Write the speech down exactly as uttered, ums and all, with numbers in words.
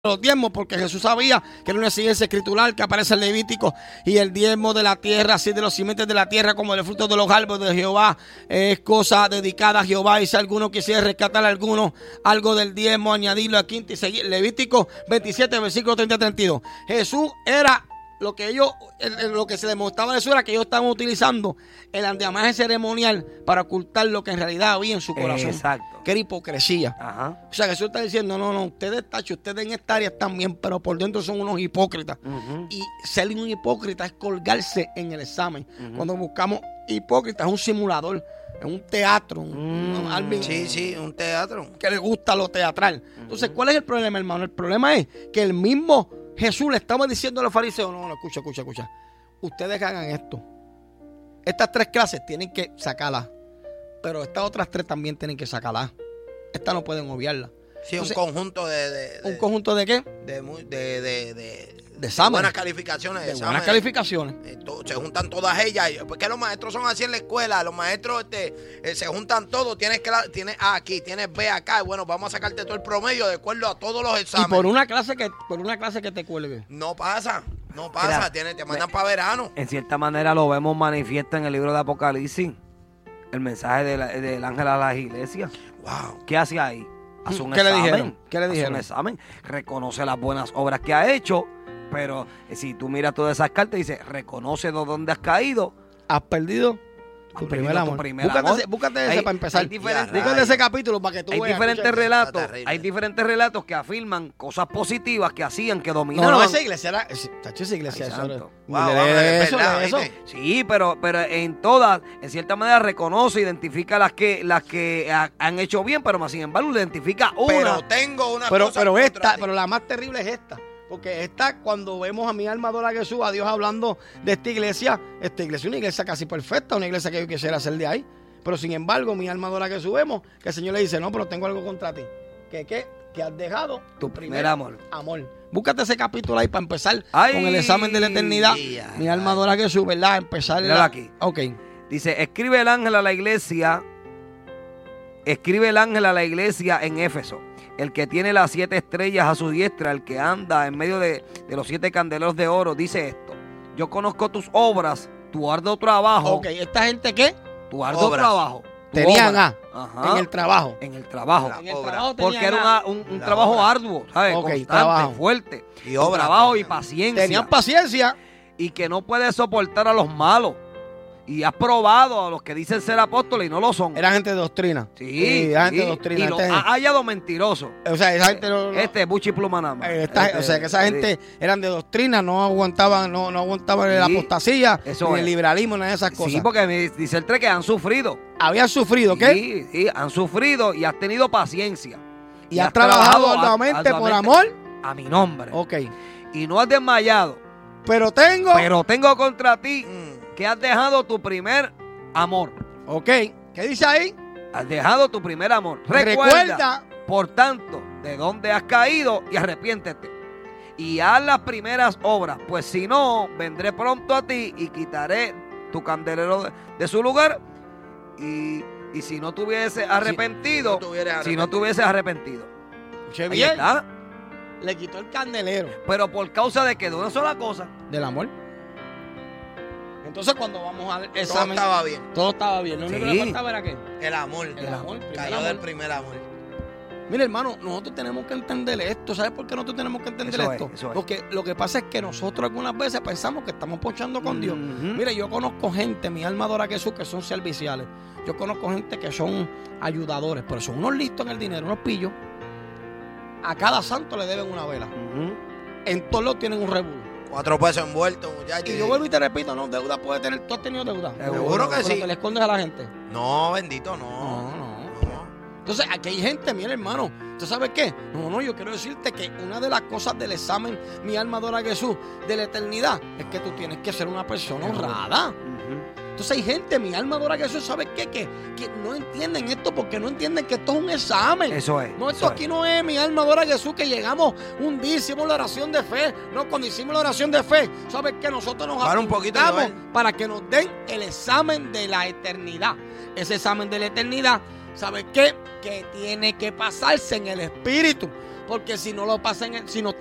los diezmos, porque Jesús sabía que era una exigencia escritural que aparece en Levítico, y el diezmo de la tierra, así de los simientes de la tierra como de los frutos de los árboles de Jehová, es cosa dedicada a Jehová. Y si alguno quisiera rescatar a alguno algo del diezmo, añadirlo a quinta y seguir. Levítico veintisiete, versículo treinta a treinta y dos. Jesús era lo que ellos, lo que se demostraba de eso era que ellos estaban utilizando el andamiaje ceremonial para ocultar lo que en realidad había en su corazón. Exacto. Que era hipocresía. Ajá. O sea, que Jesús está diciendo, no, no, ustedes, tacho, ustedes en esta área están bien, pero por dentro son unos hipócritas. Uh-huh. Y ser un hipócrita es colgarse en el examen. Uh-huh. Cuando buscamos hipócrita, es un simulador, es un teatro. Un, mm. alguien sí, sí, un teatro. Que le gusta lo teatral. Uh-huh. Entonces, ¿cuál es el problema, hermano? El problema es que el mismo Jesús le estaba diciendo a los fariseos, no, no, escucha, escucha, escucha. Ustedes hagan esto. Estas tres clases tienen que sacarlas. Pero estas otras tres también tienen que sacarlas. Estas no pueden obviarlas. Sí, Entonces, un conjunto de, de, de... ¿Un conjunto de qué? De, de, de, de, de exámenes. Buenas calificaciones. De buenas calificaciones. Eh, to, se juntan todas ellas. Porque los maestros son así en la escuela. Los maestros este, eh, se juntan todos. Tienes, que tienes A aquí, tienes B acá. Bueno, vamos a sacarte todo el promedio de acuerdo a todos los exámenes. Y por una clase que, por una clase que te cuelgue. No pasa. No pasa. Mira, tiene, te mandan para verano. En cierta manera lo vemos manifiesto en el libro de Apocalipsis. El mensaje de la, del ángel a las iglesias. Wow. ¿Qué hacía ahí? Hace un ¿Qué examen. le dijeron? ¿Qué le dijeron? Hace un examen. Reconoce las buenas obras que ha hecho. Pero si tú miras todas esas cartas, dice, reconoce de dónde has caído. Has perdido tu primer amor. Búscate ese, búscate ese hay, para empezar. Búscate ese capítulo para que tú hay veas. Diferentes relatos, hay diferentes relatos que afirman cosas positivas que hacían, que dominaban. No, no, esa iglesia era... Tacho, esa iglesia... Ay, eso, wow, eso, wow, eso, verdad, eso. Sí, pero, pero en todas, en cierta manera reconoce, identifica las que las que ha, han hecho bien, pero más sin embargo identifica una. Pero tengo una pero, cosa Pero esta, pero la más terrible es esta. Porque esta, cuando vemos a mi alma adora a Jesús, a Dios hablando de esta iglesia, esta iglesia es una iglesia casi perfecta, una iglesia que yo quisiera hacer de ahí. Pero sin embargo, mi alma adora a Jesús, vemos que el Señor le dice, no, pero tengo algo contra ti. ¿Qué qué? Que has dejado tu primer, primer amor. amor. Búscate ese capítulo ahí para empezar ay, con el examen de la eternidad. Ay, mi alma adora a Jesús, ¿verdad? Empezar la... aquí. Ok. Dice, escribe el ángel a la iglesia, escribe el ángel a la iglesia en Éfeso. El que tiene las siete estrellas a su diestra, el que anda en medio de, de los siete candeleros de oro, dice esto. Yo conozco tus obras, tu arduo trabajo. Ok, ¿esta gente qué? Tu arduo obras. trabajo. Tu tenían A Ajá. en el trabajo. En el trabajo. En el trabajo porque era una, un, un trabajo obra. arduo, ¿sabes? Okay, constante, trabajo. fuerte. Y obra. Trabajo y paciencia. Tenían paciencia. Y que no puede soportar a los malos. Y has probado a los que dicen ser apóstoles y no lo son. Era gente de doctrina. Sí, sí era gente sí. de doctrina. Y lo este, ha hallado mentiroso. O sea, esa gente no, Este es Buchi Pluma nada más. Esta, este, o sea, que esa gente sí. eran de doctrina, no aguantaban, no, no aguantaban sí, la apostasía, ni el liberalismo, nada de esas cosas. Sí, porque me dice el tres que han sufrido. Habían sufrido, ¿qué? Sí, sí, han sufrido y has tenido paciencia. Y, y has, has trabajado arduamente por amor a mi nombre. Ok. Y no has desmayado. Pero tengo. Pero tengo contra ti mm. que has dejado tu primer amor. Ok. ¿Qué dice ahí? Has dejado tu primer amor. Recuerda, Recuerda, por tanto, de dónde has caído y arrepiéntete. Y haz las primeras obras, pues si no, vendré pronto a ti y quitaré tu candelero de, de su lugar. Y, y si no tuviese arrepentido, si no, arrepentido. Si no tuviese arrepentido. Escuche bien. Está. Le quitó el candelero. Pero por causa de que de una sola cosa. Del amor. Entonces cuando vamos al examen, todo estaba bien. Todo estaba bien. Lo único sí. que le faltaba era ¿qué? El amor. El, el amor. Cayó amor. del primer amor. Mira, hermano, nosotros tenemos que entender esto. ¿Sabes por qué nosotros tenemos que entender eso esto? Es, eso Porque es. lo que pasa es que nosotros algunas veces pensamos que estamos ponchando con Dios. Uh-huh. Mira, yo conozco gente, mi alma adora a Jesús, que son serviciales. Yo conozco gente que son ayudadores, pero son unos listos en el dinero, unos pillos. A cada santo le deben una vela. Uh-huh. En todos los tienen un rebulo. Cuatro pesos envueltos, muchachos. Y yo vuelvo y te repito, no, deuda puede tener. ¿Tú has tenido deuda? Seguro que sí. ¿Te le escondes a la gente? No, bendito, no. No, no. no. Entonces, aquí hay gente, mira, hermano. ¿Tú sabes qué? No, no, yo quiero decirte que una de las cosas del examen, mi alma adora a Jesús, de la eternidad, es que tú tienes que ser una persona honrada. Uh-huh. Entonces hay gente, mi alma adora a Jesús, ¿sabes qué? Que, que no entienden esto porque no entienden que esto es un examen. Eso es. No, esto eso aquí es. no es mi alma adora a Jesús que llegamos un día, hicimos la oración de fe. No, cuando hicimos la oración de fe, ¿sabes qué? Nosotros nos para un poquito para que nos den el examen de la eternidad. Ese examen de la eternidad, ¿sabes qué? Que tiene que pasarse en el espíritu. porque si no lo pasan, si no